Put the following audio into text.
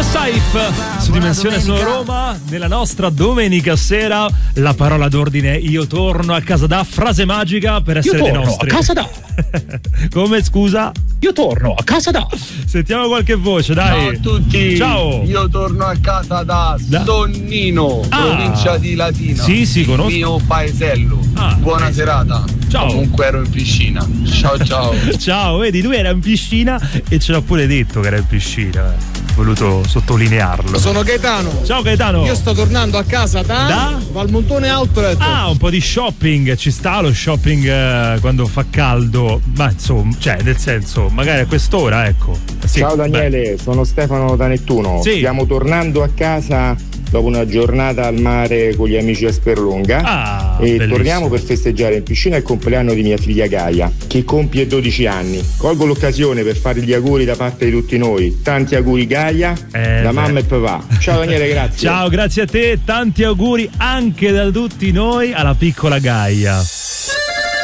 Saif su Dimensione Sono Roma. Nella nostra domenica sera la parola d'ordine: io torno a casa da. Frase magica per essere dei nostri. Io torno a casa da. Come, scusa? Io torno a casa da. Sentiamo qualche voce, dai. Ciao a tutti. Ciao. Io torno a casa da Sonnino, provincia di Latina. Sì, conosco. Il mio paesello. Buona serata. Ciao. Comunque ero in piscina. Ciao. Ciao, vedi, lui era in piscina e ce l'ha pure detto che era in piscina. Voluto sottolinearlo. Sono Gaetano. Ciao Gaetano. Io sto tornando a casa da Valmontone Outlet. Un po' di shopping. Ci sta lo shopping quando fa caldo, ma insomma, cioè nel senso, magari a quest'ora, ecco. Sì, ciao Daniele, sono Stefano da Nettuno. Sì. Stiamo tornando a casa dopo una giornata al mare con gli amici a Sperlonga e bellissimo. torniamo per festeggiare in piscina il compleanno di mia figlia Gaia, che compie 12 anni. Colgo l'occasione per fare gli auguri da parte di tutti noi. Tanti auguri Gaia, da mamma e papà. Ciao Daniele, grazie. Ciao, grazie a te, tanti auguri anche da tutti noi alla piccola Gaia.